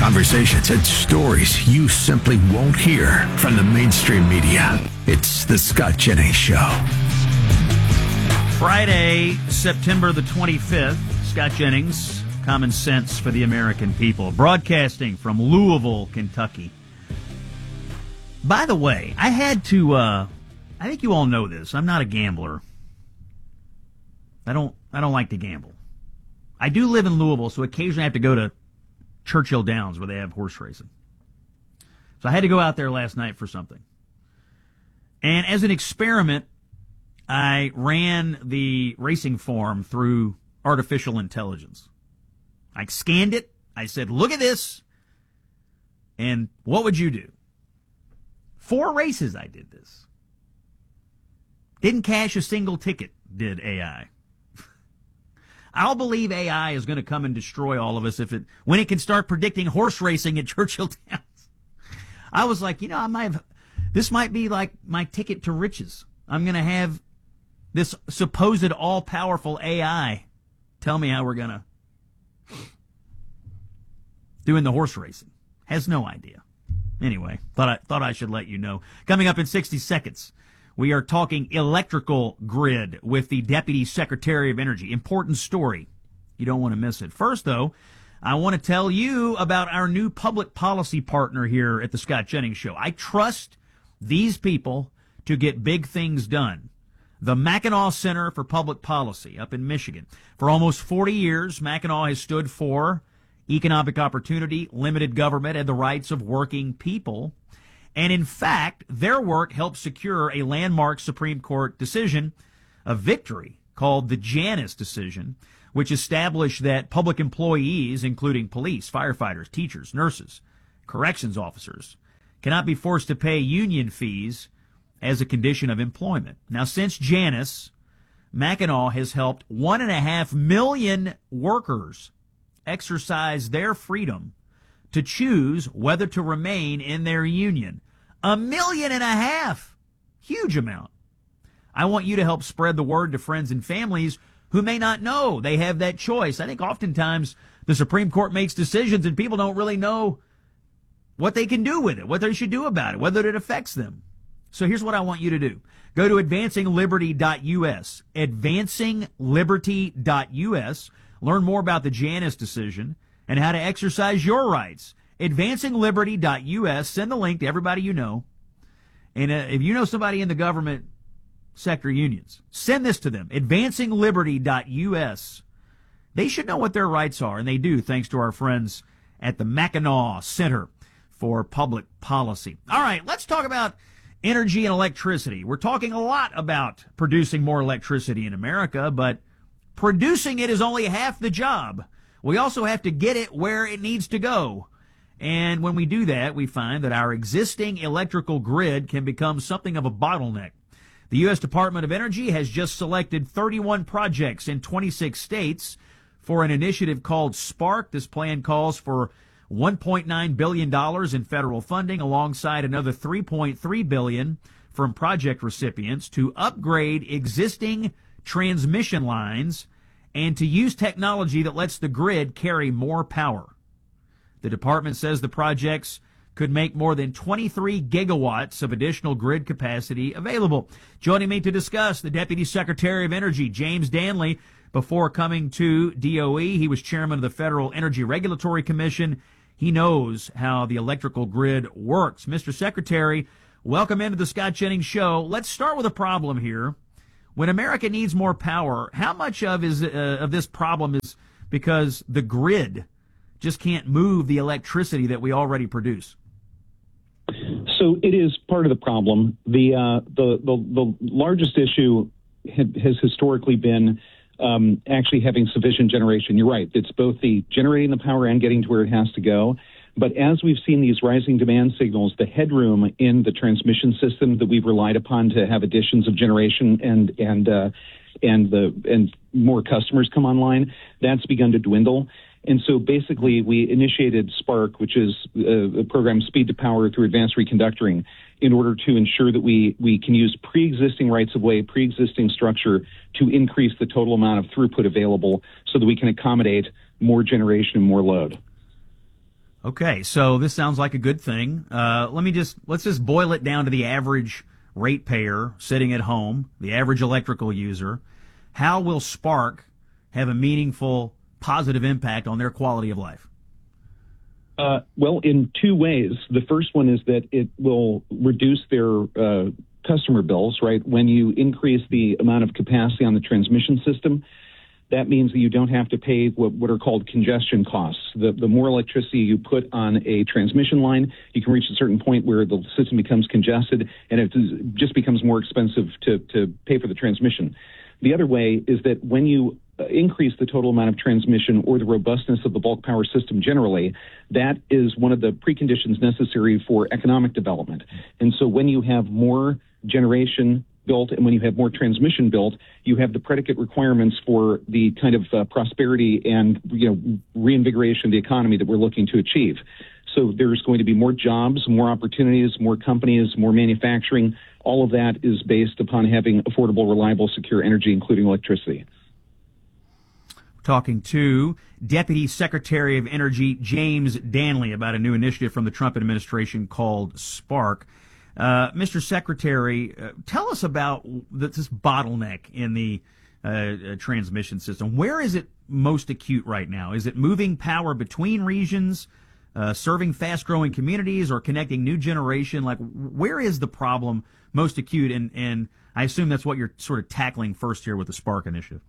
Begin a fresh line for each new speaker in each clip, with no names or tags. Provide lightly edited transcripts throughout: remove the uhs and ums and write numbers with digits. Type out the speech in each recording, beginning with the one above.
Conversations and stories you simply won't hear from the mainstream media. It's The Scott Jennings Show.
Friday, September the 25th. Scott Jennings, Common Sense for the American People, broadcasting from Louisville, Kentucky. By the way, I had to, I think you all know this. I'm not a gambler. I don't like to gamble. I do live in Louisville, so occasionally I have to go to Churchill Downs where they have horse racing. So I had to go out there last night for something. And as an experiment, I ran the racing form through artificial intelligence. I scanned it. I said, look at this. And what would you do? 4 races I did this. Didn't cash a single ticket, did AI. I'll believe AI is going to come and destroy all of us when it can start predicting horse racing at Churchill Downs. I was like, this might be like my ticket to riches. I'm going to have this supposed all-powerful AI tell me how we're going to doing the horse racing. Has no idea. Anyway, thought I should let you know. Coming up in 60 seconds, we are talking electrical grid with the Deputy Secretary of Energy. Important story. You don't want to miss it. First, though, I want to tell you about our new public policy partner here at the Scott Jennings Show. I trust these people to get big things done. The Mackinac Center for Public Policy up in Michigan. For almost 40 years, Mackinac has stood for economic opportunity, limited government, and the rights of working people. And in fact, their work helped secure a landmark Supreme Court decision, a victory called the Janus decision, which established that public employees, including police, firefighters, teachers, nurses, corrections officers, cannot be forced to pay union fees as a condition of employment. Now, since Janus, Mackinac has helped 1.5 million workers exercise their freedom to choose whether to remain in their union. 1.5 million. Huge amount. I want you to help spread the word to friends and families who may not know they have that choice. I think oftentimes the Supreme Court makes decisions and people don't really know what they can do with it, what they should do about it, whether it affects them. So here's what I want you to do. Go to advancingliberty.us, advancingliberty.us. Learn more about the Janus decision and how to exercise your rights. Advancingliberty.us. Send the link to everybody you know. And if you know somebody in the government sector unions, send this to them. Advancingliberty.us. They should know what their rights are, and they do, thanks to our friends at the Mackinac Center for Public Policy. All right, let's talk about energy and electricity. We're talking a lot about producing more electricity in America, but producing it is only half the job. We also have to get it where it needs to go. And when we do that, we find that our existing electrical grid can become something of a bottleneck. The U.S. Department of Energy has just selected 31 projects in 26 states for an initiative called Spark. This plan calls for $1.9 billion in federal funding alongside another $3.3 billion from project recipients to upgrade existing transmission lines and to use technology that lets the grid carry more power. The department says the projects could make more than 23 gigawatts of additional grid capacity available. Joining me to discuss, the Deputy Secretary of Energy, James Danley. Before coming to DOE, he was chairman of the Federal Energy Regulatory Commission. He knows how the electrical grid works. Mr. Secretary, welcome into the Scott Jennings Show. Let's start with a problem here. When America needs more power, how much of this problem is because the grid just can't move the electricity that we already produce?
So it is part of the problem. The largest issue has historically been actually having sufficient generation. You're right. It's both the generating the power and getting to where it has to go. But as we've seen these rising demand signals, the headroom in the transmission system that we've relied upon to have additions of generation and more customers come online, that's begun to dwindle. And so basically we initiated Spark, which is a program, Speed to Power through Advanced Reconductoring, in order to ensure that we can use pre-existing rights-of-way, pre-existing structure to increase the total amount of throughput available so that we can accommodate more generation and more load.
Okay, so this sounds like a good thing. Let's just boil it down to the average ratepayer sitting at home, the average electrical user. How will Spark have a meaningful, positive impact on their quality of life?
Well, in two ways. The first one is that it will reduce their customer bills, right? When you increase the amount of capacity on the transmission system, that means that you don't have to pay what are called congestion costs. The more electricity you put on a transmission line, you can reach a certain point where the system becomes congested, and it just becomes more expensive to pay for the transmission. The other way is that when you increase the total amount of transmission or the robustness of the bulk power system generally, that is one of the preconditions necessary for economic development. And so when you have more generation built and when you have more transmission built, you have the predicate requirements for the kind of prosperity and reinvigoration of the economy that we're looking to achieve. So there's going to be more jobs, more opportunities, more companies, more manufacturing. All of that is based upon having affordable, reliable, secure energy, including electricity.
Talking to Deputy Secretary of Energy James Danley about a new initiative from the Trump administration called Spark. Mr. Secretary, tell us about this bottleneck in the transmission system. Where is it most acute right now? Is it moving power between regions, serving fast-growing communities, or connecting new generation? Like, where is the problem most acute? And I assume that's what you're sort of tackling first here with the Spark initiative.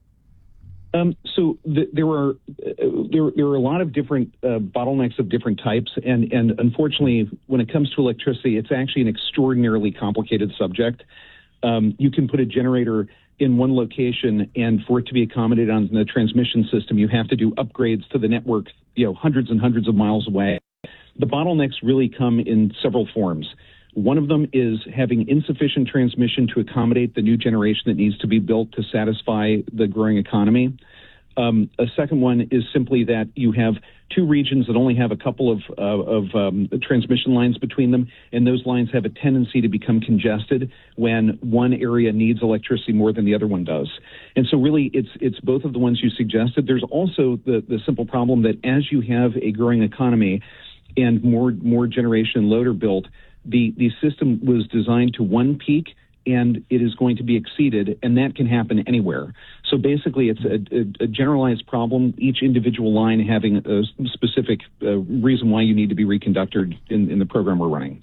There are a lot of different bottlenecks of different types, and unfortunately, when it comes to electricity, it's actually an extraordinarily complicated subject. You can put a generator in one location, and for it to be accommodated on the transmission system, you have to do upgrades to the network, hundreds and hundreds of miles away. The bottlenecks really come in several forms. One of them is having insufficient transmission to accommodate the new generation that needs to be built to satisfy the growing economy. A second one is simply that you have two regions that only have a couple of transmission lines between them, and those lines have a tendency to become congested when one area needs electricity more than the other one does. And so really it's both of the ones you suggested. There's also the simple problem that as you have a growing economy and more generation load are built, the system was designed to one peak, and it is going to be exceeded, and that can happen anywhere. So basically, it's a generalized problem, each individual line having a specific reason why you need to be reconductored in the program we're running.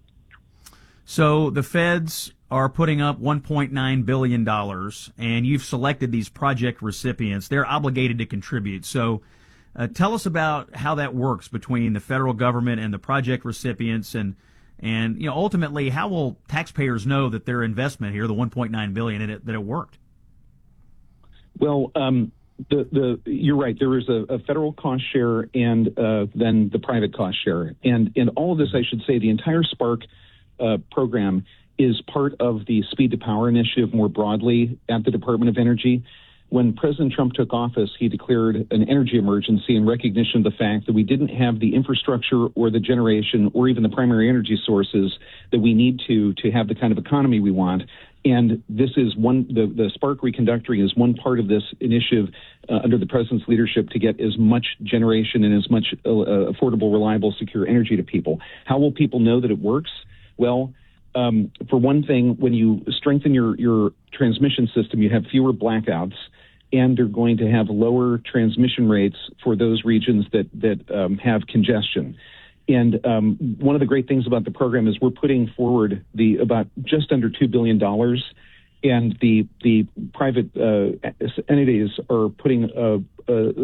So the feds are putting up $1.9 billion, and you've selected these project recipients. They're obligated to contribute. So tell us about how that works between the federal government and the project recipients, and ultimately, how will taxpayers know that their investment here, the $1.9 billion, that it worked?
Well, you're right. There is a federal cost share and then the private cost share, and all of this, I should say, the entire Spark program is part of the Speed to Power initiative more broadly at the Department of Energy. When President Trump took office, he declared an energy emergency in recognition of the fact that we didn't have the infrastructure or the generation or even the primary energy sources that we need to have the kind of economy we want. And this is the Spark reconductoring is one part of this initiative under the president's leadership to get as much generation and as much affordable, reliable, secure energy to people. How will people know that it works? Well, for one thing, when you strengthen your transmission system, you have fewer blackouts, and they're going to have lower transmission rates for those regions that have congestion. And one of the great things about the program is we're putting forward about just under $2 billion, and the private entities are putting